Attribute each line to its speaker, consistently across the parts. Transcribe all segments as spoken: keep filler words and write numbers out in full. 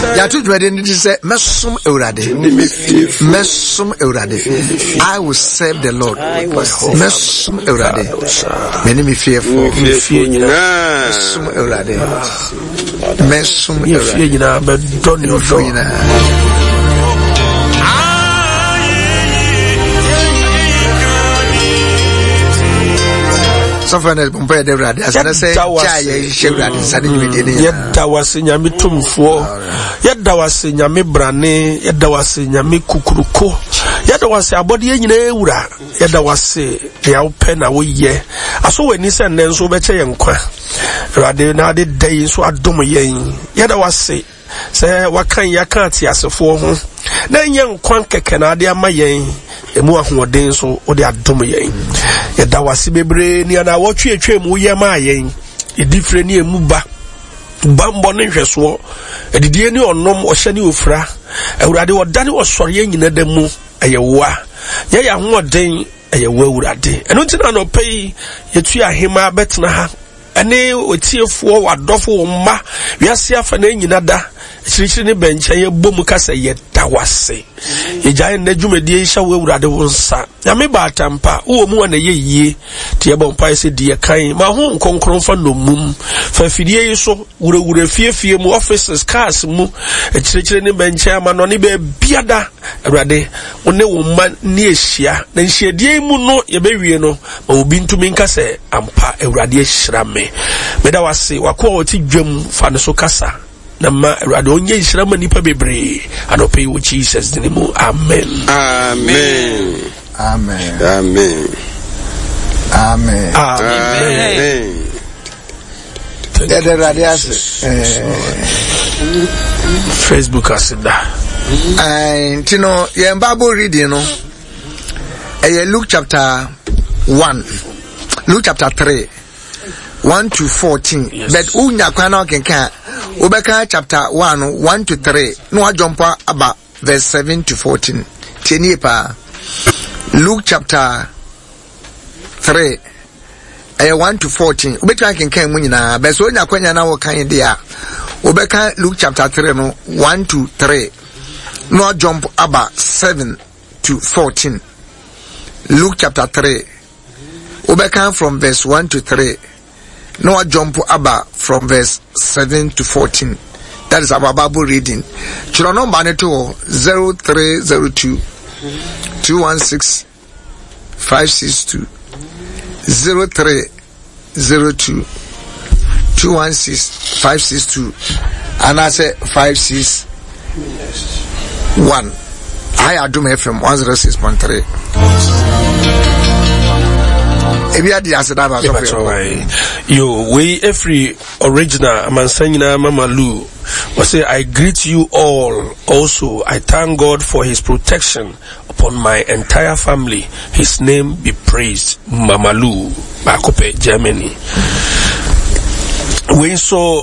Speaker 1: Ya to dwede ni say mesum Ewurade. Mesum Ewurade. I will serve the Lord. Mesum Ewurade. Many me fearful. Mesum Ewurade. Mesum Ewurade. Someone compare the rad as I say,
Speaker 2: Yet was in Yami Tumfo, yet there was in Yami Brane, yet there was in Yami Kukuruko, yet there was a body in Eura, yet there was a pen away ye. I saw when he sent them so better and qua. Radina did days so at Domayen, yet I was say, say, what can you can't see as a four? Then young Quanka Canada, my yen. Emu ahun den so o de adom yen ye da wase bebre ni na wo twe atwam wo yema yen e difre ni emu ba bambo ne hweso edidie ni onom o hye ni ofra Ewurade wo dane wo sore yen nyina da mu eyewa ye ya ho den eyewa Ewurade eno ntina no pei yetu ahema betena ha ene otiefo wadofo wo mma wiase afa na nyina da chirichiri ne bencha ye bomu kasa ye dawase ye jaye na dwumadi ye hya wo Ewurade wo nsa ya me ba atampa wo mu na ye yie te ye bompa ye se die kan ma ho nkonkron fa no mum fa fidie yi so wurawura fiefie mu offices cars mu chirichiri ne bencha ma no ne be biada Ewurade wo ne wo ma ne ehia na nhyiadie mu no ye be wie no ma obi ntumi nkasa ampa Ewurade ehira me me da wase wakọ oti dwam fa ne so kasa na ma Ewurade onye nhira ma nipa bebre anope wo Jesus dinimu amen
Speaker 3: amen
Speaker 1: amen
Speaker 3: amen
Speaker 1: amen
Speaker 3: amen
Speaker 1: the radias
Speaker 2: Facebook asida
Speaker 1: and you know your Bible reading no eh Luke chapter one Luke chapter three one to fourteen. Yes. But unya kwana kenka ubeka chapter one one to three no jumpa about verse seven to fourteen. Tieni pa Luke chapter three eh one to fourteen ubeka kenka mu nyina but so unya kwanya na wo kan dia ubeka Luke chapter three no one to three no jump about seven to fourteen. Luke chapter three ubeka from verse one to three. No jump about from verse seven to fourteen. That is our Bible reading. Chrono Maneto zero three zero two two one six five six two zero three zero two two one six five six two and I say five six one. I adum F M one zero six point three.
Speaker 2: Yo, we every original Mansanyina Mama Lu will say, I greet you all. Also, I thank God for his protection upon my entire family. His name be praised. Mama Lu, Bakope, Germany. We saw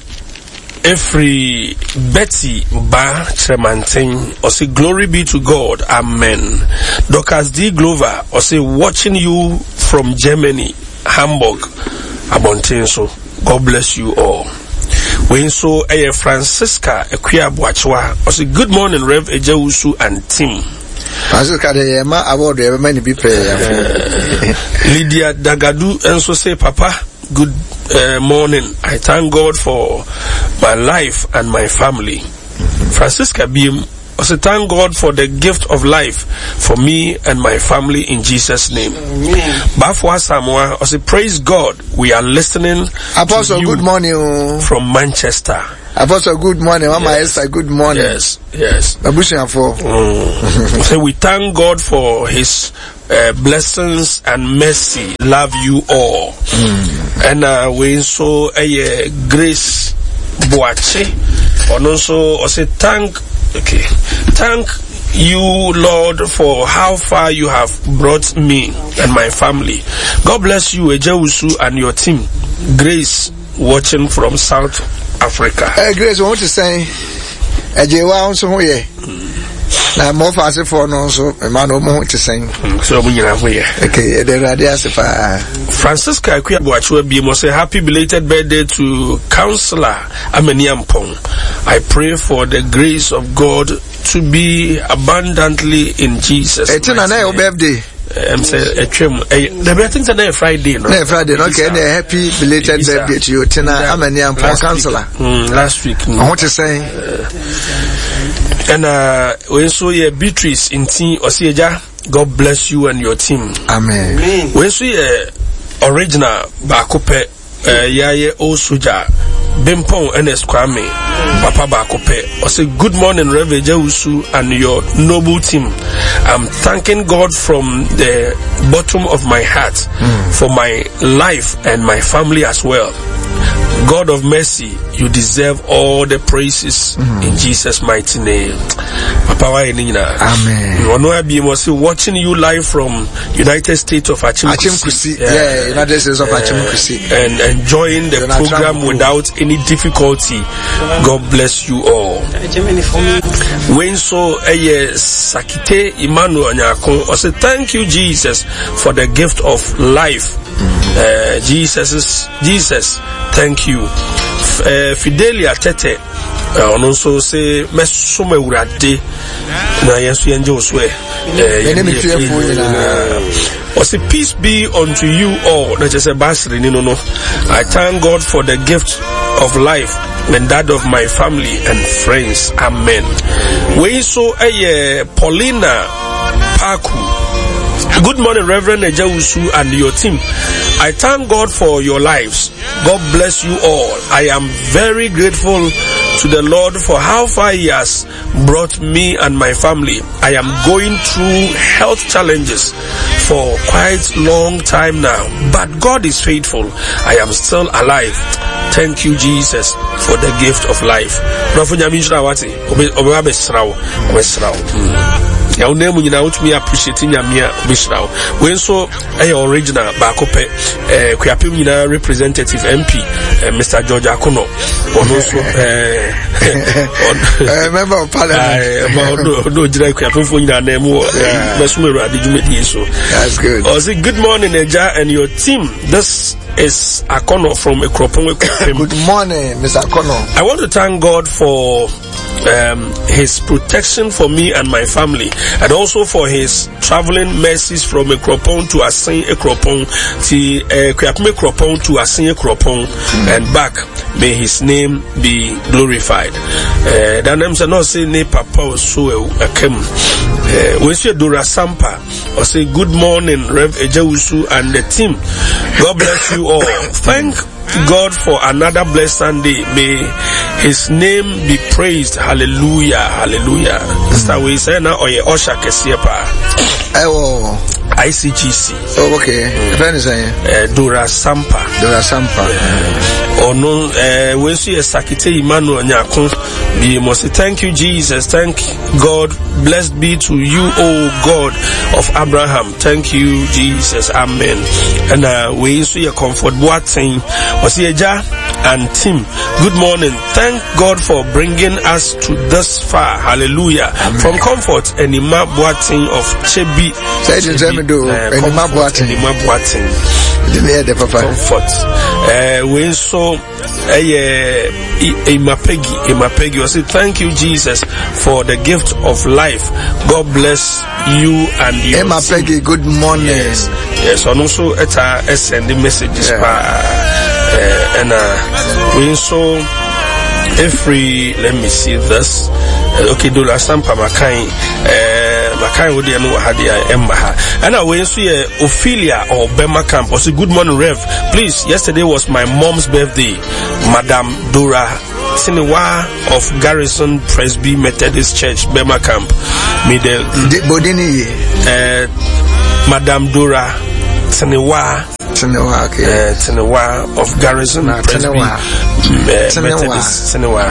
Speaker 2: every Betty Ba Tremantin or say glory be to God, amen. Docas D Glover or say watching you from Germany, Hamburg, Abontenso. God bless you all. We saw a Francisca Equia Boachwa or say good morning Rev Ejausu and Tim.
Speaker 1: Francisca de ma award ever many be prayer.
Speaker 2: Lydia Dagadu and so say Papa good uh, morning. I thank God for my life and my family. Mm-hmm. Francisca Beam also thank God for the gift of life for me and my family in Jesus' name. Bafwa Samoa also praise God. We are listening.
Speaker 1: Apostle,
Speaker 2: to you
Speaker 1: good morning
Speaker 2: from Manchester.
Speaker 1: Apostle, good morning. Mama
Speaker 2: Yes.
Speaker 1: Esther, good morning.
Speaker 2: Yes, yes.
Speaker 1: Mm.
Speaker 2: So we thank God for his uh, blessings and mercy. Love you all. Mm. And uh, we saw a uh, Grace Boache. And also, also thank, okay, thank you, Lord, for how far you have brought me and my family. God bless you, Ejausu, and your team. Grace, watching from South Africa.
Speaker 1: Hey, Grace, I want to say, Ejewa also here. Na more fast for no so man no more to say.
Speaker 2: So we are here.
Speaker 1: Okay, the radio pa.
Speaker 2: Francisca Akwiabuachwe bi mo say happy belated birthday to Counselor Ameniampong. I pray for the grace of God to be abundantly in Jesus.
Speaker 1: It's an your birthday.
Speaker 2: I'm saying a trim. The things are there Friday, no?
Speaker 1: Yeah, Friday. Okay, and a happy belated birthday to you. Tina, I'm a young counselor.
Speaker 2: Last week.
Speaker 1: I want to say,
Speaker 2: and uh, when so yeah, Beatrice in team Osieja, God bless you and your team.
Speaker 1: Amen.
Speaker 2: When so yeah, original Bakope, uh, yeah, old Suja. Bimpong and Esquame, Papa Bakope. I say, good morning, Reverend Jawusu and your noble team. I'm thanking God from the bottom of my heart mm. for my life and my family as well. God of mercy, you deserve all the praises mm. in Jesus' mighty name. Papa,
Speaker 1: amen.
Speaker 2: You know, I be watching you live from United States of Achimkusi.
Speaker 1: Yeah, yeah, United States of Achimkusi.
Speaker 2: And enjoying the program without any difficulty. God bless you all. When so, eh, Sakite Emmanuel Nyako, I say thank you, Jesus, for the gift of life. Uh, Jesus is Jesus. Thank you. F- uh, Fidelia Tete. Uh, and also say Mesume Urade. Na Yesu Yanjo Swe. I say peace be unto you all. That is a basri no no. I thank God for the gift of life and that of my family and friends. Amen. We so a Paulina Paku. Good morning, Reverend Ejawusu and your team. I thank God for your lives. God bless you all. I am very grateful to the Lord for how far He has brought me and my family. I am going through health challenges for quite a long time now, but God is faithful. I am still alive. Thank you, Jesus, for the gift of life. Your name you know to me appreciating Yamia Bishrao. When so a original Bakope, uh Kuyapimina representative M P, uh, Mister George Akono, or also
Speaker 1: uh member of parliament.
Speaker 2: No Jira Kuyapimina name Mesumera, did you make so?
Speaker 1: That's good.
Speaker 2: I say good morning, Eja and your team. This is Akono from Ekropong.
Speaker 1: Good morning, Mister Akono.
Speaker 2: I want to thank God for Um, his protection for me and my family, and also for his traveling mercies from Ekropong to Asin Ekropong to Kuyapim Ekropong to Asin Ekropong and back. May his name be glorified. That name is not saying ne papa so akem. We say Dora Sampa or say good morning Rev Ejawusu and the team. God bless you all. Thank God for another blessed Sunday. May his name be praised. Hallelujah. Hallelujah. Sister we say now or ye Osha Kesiepa.
Speaker 1: Oh,
Speaker 2: I C G C.
Speaker 1: Oh, okay. Friend is saying
Speaker 2: Dora Sampa.
Speaker 1: Dora Sampa.
Speaker 2: Oh no, uh, when she is Sakite Emmanuel Nyako, we must say thank you, Jesus. Thank God. Blessed be to you, O God of Abraham. Thank you, Jesus. Amen. And uh, we see a comfort. What thing was here, and Tim? Good morning. Thank God for bringing us to this far. Hallelujah. Amen. From comfort and Ima Boating of Chebi.
Speaker 1: Say it in do. Ima Boating.
Speaker 2: Ima Boating. Comfort. Uh, we so Imapegi, Imapegi. I say thank you, Jesus, for the gift of life. God bless you and your
Speaker 1: Imapegi, good morning.
Speaker 2: Yes, yes. And also, it's a sending messages. Yeah. Uh, and uh, we so every. Let me see this. Uh, okay, do last time Pamakai. Makai would know Hadia Embaha. And I went to Ophelia or Bema Camp. I said, good morning, Rev. Please, yesterday was my mom's birthday. Madam Dora Sinewa of Garrison Presby Methodist Church, Bema Camp. May the
Speaker 1: Bodini,
Speaker 2: uh, Madam Dora Sinewa.
Speaker 1: Tenewa, okay.
Speaker 2: Uh, Tenewa of Garrison Presby Methodist Tenewa.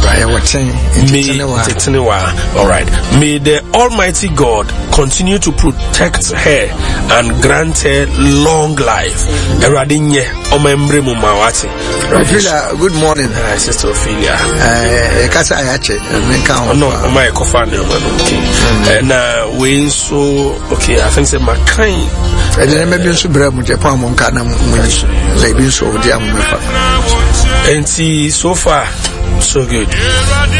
Speaker 2: Tenewa. All right. May the Almighty God continue to protect her and grant her long life. Eradinye omembre mu mawati.
Speaker 1: Ophelia, good morning.
Speaker 2: Uh, Sister Ophelia.
Speaker 1: Eh, kasa ayache.
Speaker 2: No, my co-founder. Okay. And uh, we so okay. I think say my kind.
Speaker 1: And then maybe so brave with Japan. And see, so far,
Speaker 2: So good.